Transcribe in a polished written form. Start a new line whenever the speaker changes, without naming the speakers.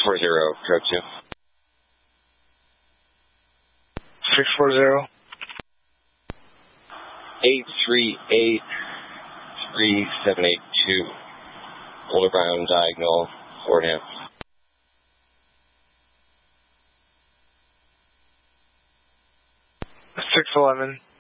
code 2.
640.
838-3782. Boulder Brown Diagonal, Fordham.
611.